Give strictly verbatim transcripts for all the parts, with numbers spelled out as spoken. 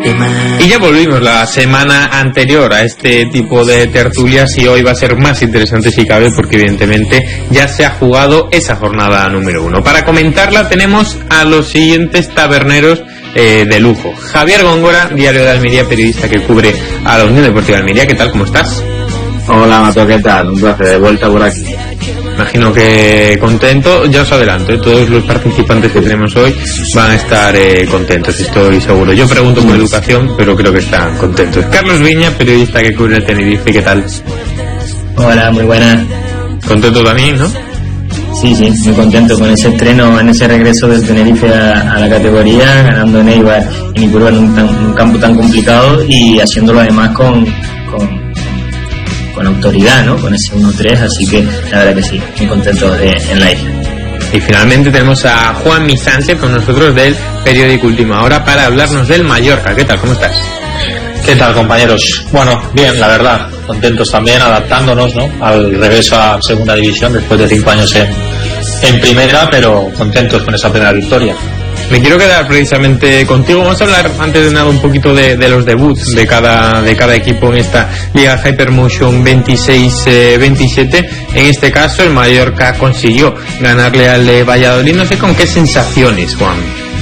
Y ya volvimos la semana anterior a este tipo de tertulias y hoy va a ser más interesante si cabe porque evidentemente ya se ha jugado esa jornada número uno. Para comentarla tenemos a los siguientes taberneros eh, de lujo. Javier Góngora, Diario de Almería, periodista que cubre a la Unión Deportiva de Almería. ¿Qué tal? ¿Cómo estás? Hola, Mato, ¿qué tal? Un placer, de vuelta por aquí. Imagino que contento, ya os adelanto, ¿eh? Todos los participantes que tenemos hoy van a estar eh, contentos, estoy seguro. Yo pregunto por educación, pero creo que están contentos. Carlos Viña, periodista que cubre Tenerife, ¿qué tal? Hola, muy buenas. ¿Contento también, no? Sí, sí, muy contento con ese estreno, en ese regreso del Tenerife a, a la categoría, ganando en Eibar, en Ipurúa, en un, tan, un campo tan complicado y haciéndolo además con... con con autoridad, ¿no? Con ese uno tres, así que la verdad que sí, muy contento de, en la isla. Y finalmente tenemos a Juan Misante con nosotros del periódico Última Hora para hablarnos del Mallorca. ¿Qué tal? ¿Cómo estás? ¿Qué tal, compañeros? Bueno, bien, la verdad, contentos también, adaptándonos, ¿no?, al regreso a segunda división después de cinco años en, en primera, pero contentos con esa primera victoria. Me quiero quedar precisamente contigo. Vamos a hablar antes de nada un poquito de, de los debuts de cada de cada equipo en esta Liga Hypermotion veintiséis veintisiete. En este caso el Mallorca consiguió ganarle al eh, Valladolid. No sé con qué sensaciones, Juan.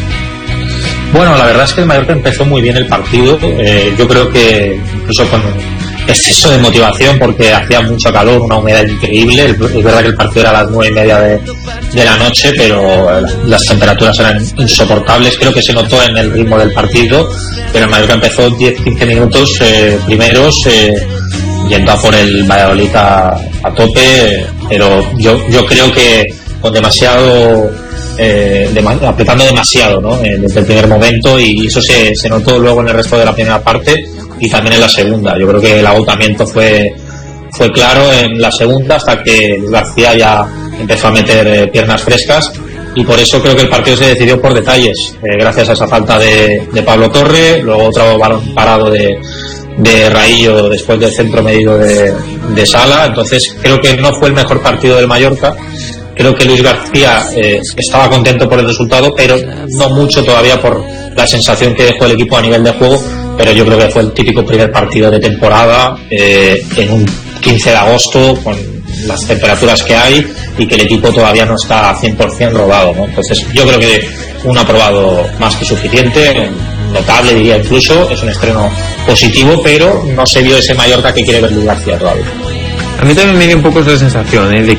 Bueno, la verdad es que el Mallorca empezó muy bien el partido. Eh, yo creo que incluso con exceso de motivación porque hacía mucho calor, una humedad increíble. Es verdad que el partido era a las nueve y media de, de la noche, pero las temperaturas eran insoportables. Creo que se notó en el ritmo del partido, pero el Mallorca empezó diez a quince minutos eh, primeros eh, yendo a por el Valladolid a, a tope, pero yo, yo creo que con demasiado eh, dem- apretando demasiado, ¿no?, eh, desde el primer momento, y eso se, se notó luego en el resto de la primera parte y también en la segunda. Yo creo que el agotamiento fue fue claro en la segunda hasta que García ya empezó a meter eh, piernas frescas, y por eso creo que el partido se decidió por detalles, eh, gracias a esa falta de, de Pablo Torre, luego otro balón parado de, de Raillo después del centro medido de, de Sala. Entonces creo que no fue el mejor partido del Mallorca. Creo que Luis García eh, estaba contento por el resultado, pero no mucho todavía por la sensación que dejó el equipo a nivel de juego. Pero yo creo que fue el típico primer partido de temporada eh, en un quince de agosto con las temperaturas que hay y que el equipo todavía no está a cien por ciento rodado, ¿no? Entonces yo creo que un aprobado más que suficiente, notable diría incluso, es un estreno positivo, pero no se vio ese Mallorca que quiere ver Luis García todavía. A mí también me dio un poco esa sensación, ¿eh?, de